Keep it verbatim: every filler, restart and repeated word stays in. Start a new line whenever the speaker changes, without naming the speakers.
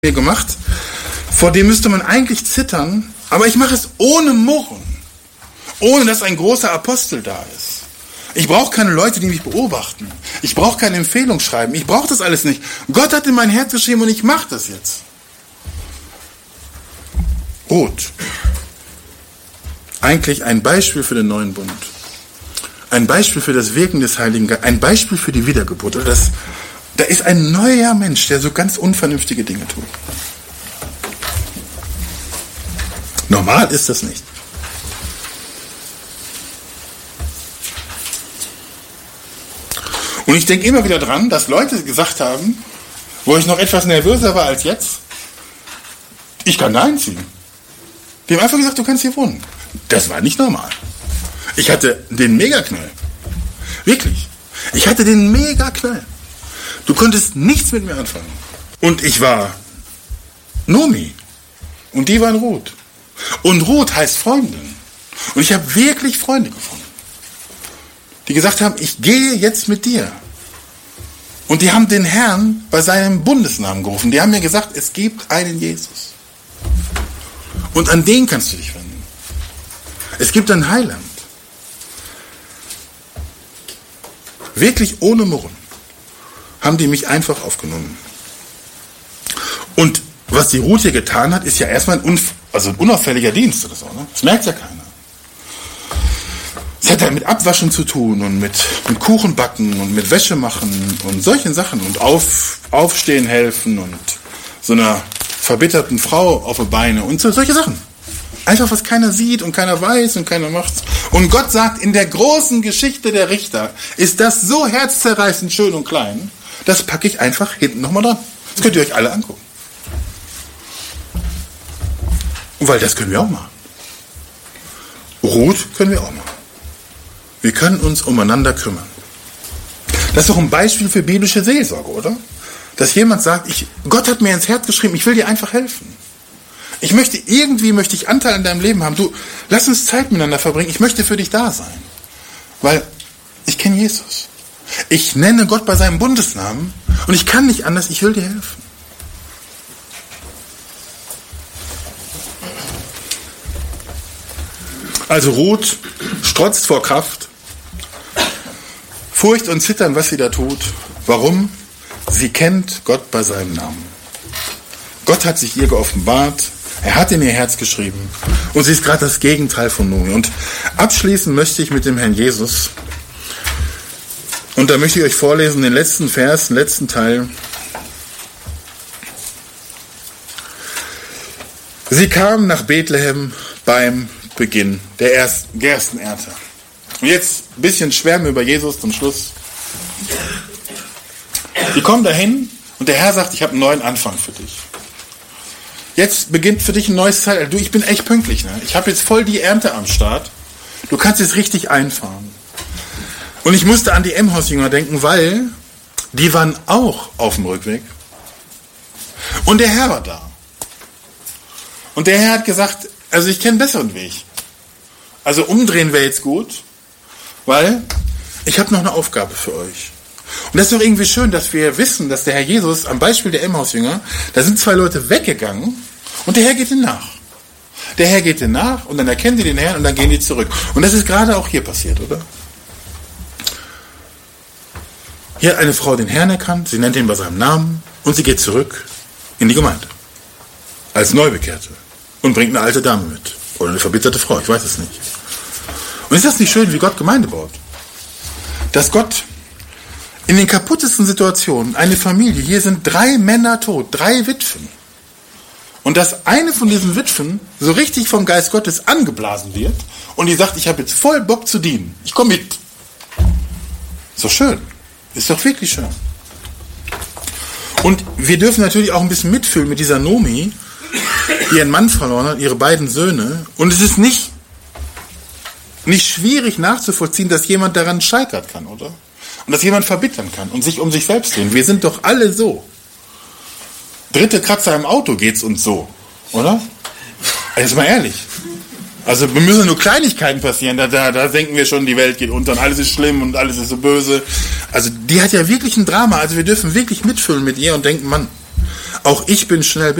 gemacht, vor dem müsste man eigentlich zittern, aber ich mache es ohne Murren, ohne dass ein großer Apostel da ist. Ich brauche keine Leute, die mich beobachten. Ich brauche keine Empfehlung schreiben. Ich brauche das alles nicht. Gott hat in mein Herz geschrieben und ich mache das jetzt. Rot. Eigentlich ein Beispiel für den neuen Bund. Ein Beispiel für das Wirken des Heiligen Geistes. Ein Beispiel für die Wiedergeburt. Oder das, da ist ein neuer Mensch, der so ganz unvernünftige Dinge tut. Normal ist das nicht. Und ich denke immer wieder dran, dass Leute gesagt haben, wo ich noch etwas nervöser war als jetzt, ich kann da einziehen. Die haben einfach gesagt, du kannst hier wohnen. Das war nicht normal. Ich hatte den Megaknall. Wirklich. Ich hatte den Megaknall. Du konntest nichts mit mir anfangen. Und ich war Nomi. Und die waren Ruth. Und Ruth heißt Freundin. Und ich habe wirklich Freunde gefunden, die gesagt haben, ich gehe jetzt mit dir. Und die haben den Herrn bei seinem Bundesnamen gerufen. Die haben mir gesagt, es gibt einen Jesus. Und an den kannst du dich wenden. Es gibt einen Heiland. Wirklich ohne Murren haben die mich einfach aufgenommen. Und was die Ruth hier getan hat, ist ja erstmal ein, unf- also ein unauffälliger Dienst oder so. Ne? Das merkt ja keiner. Es hat ja mit Abwaschen zu tun und mit, mit Kuchen backen und mit Wäsche machen und solchen Sachen und auf, aufstehen helfen und so einer verbitterten Frau auf die Beine und so, solche Sachen. Einfach, was keiner sieht und keiner weiß und keiner macht's. Und Gott sagt, in der großen Geschichte der Richter ist das so herzzerreißend schön und klein, das packe ich einfach hinten nochmal dran. Das könnt ihr euch alle angucken. Weil das können wir auch machen. Ruth können wir auch machen. Wir können uns umeinander kümmern. Das ist doch ein Beispiel für biblische Seelsorge, oder? Dass jemand sagt, ich, Gott hat mir ins Herz geschrieben, ich will dir einfach helfen. Ich möchte, irgendwie möchte ich Anteil an deinem Leben haben. Du, lass uns Zeit miteinander verbringen. Ich möchte für dich da sein. Weil ich kenne Jesus. Ich nenne Gott bei seinem Bundesnamen und ich kann nicht anders, ich will dir helfen. Also Ruth strotzt vor Kraft, Furcht und Zittern, was sie da tut. Warum? Sie kennt Gott bei seinem Namen. Gott hat sich ihr geoffenbart, er hat in ihr Herz geschrieben und sie ist gerade das Gegenteil von Nomi. Und abschließen möchte ich mit dem Herrn Jesus. Und da möchte ich euch vorlesen den letzten Vers, den letzten Teil. Sie kam nach Bethlehem beim Beginn der ersten Gerstenernte. Und jetzt ein bisschen schwärmen über Jesus zum Schluss. Die kommen dahin und der Herr sagt, ich habe einen neuen Anfang für dich. Jetzt beginnt für dich ein neues Zeitalter. Du, ich bin echt pünktlich. Ne? Ich habe jetzt voll die Ernte am Start. Du kannst jetzt richtig einfahren. Und ich musste an die Emmaus-Jünger denken, weil die waren auch auf dem Rückweg. Und der Herr war da. Und der Herr hat gesagt, also ich kenne einen besseren Weg. Also umdrehen wäre jetzt gut, weil ich habe noch eine Aufgabe für euch. Und das ist doch irgendwie schön, dass wir wissen, dass der Herr Jesus, am Beispiel der Emmaus-Jünger, da sind zwei Leute weggegangen und der Herr geht ihnen nach. Der Herr geht ihnen nach und dann erkennen die den Herrn und dann gehen die zurück. Und das ist gerade auch hier passiert, oder? Hier hat eine Frau den Herrn erkannt, sie nennt ihn bei seinem Namen und sie geht zurück in die Gemeinde. Als Neubekehrte. Und bringt eine alte Dame mit. Oder eine verbitterte Frau, ich weiß es nicht. Und ist das nicht schön, wie Gott Gemeinde baut? Dass Gott in den kaputtesten Situationen, eine Familie, hier sind drei Männer tot, drei Witwen. Und dass eine von diesen Witwen so richtig vom Geist Gottes angeblasen wird und die sagt, ich habe jetzt voll Bock zu dienen. Ich komme mit. Ist doch schön. Ist doch wirklich schön. Und wir dürfen natürlich auch ein bisschen mitfühlen mit dieser Nomi, die ihren Mann verloren hat, ihre beiden Söhne. Und es ist nicht, nicht schwierig nachzuvollziehen, dass jemand daran scheitern kann, oder? Und dass jemand verbittern kann und sich um sich selbst drehen. Wir sind doch alle so. Dritte Kratzer im Auto geht's uns so, oder? Jetzt mal ehrlich. Also müssen nur Kleinigkeiten passieren, da, da, da denken wir schon, die Welt geht unter und alles ist schlimm und alles ist so böse. Also die hat ja wirklich ein Drama, also wir dürfen wirklich mitfühlen mit ihr und denken, Mann, Auch ich bin schnell